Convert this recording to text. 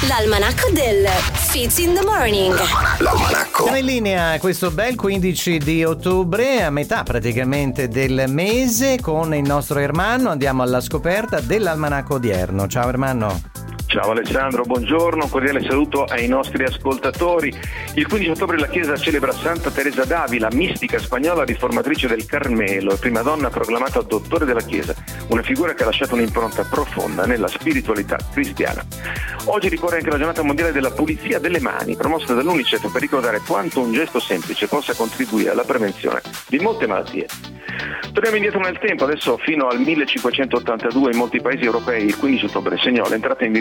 L'almanacco del Fits in the Morning. L'almanacco. Siamo in linea questo bel 15 di ottobre, a metà praticamente del mese, con il nostro Ermanno. Andiamo alla scoperta dell'almanacco odierno. Ciao Ermanno. Ciao Alessandro, buongiorno, un cordiale saluto ai nostri ascoltatori. Il 15 ottobre la Chiesa celebra Santa Teresa d'Avila, mistica spagnola riformatrice del Carmelo, prima donna proclamata dottore della Chiesa, una figura che ha lasciato un'impronta profonda nella spiritualità cristiana. Oggi ricorre anche la giornata mondiale della pulizia delle mani, promossa dall'Unicef per ricordare quanto un gesto semplice possa contribuire alla prevenzione di molte malattie. Torniamo indietro nel tempo, adesso fino al 1582 in molti paesi europei il 15 ottobre segnò l'entrata in vigore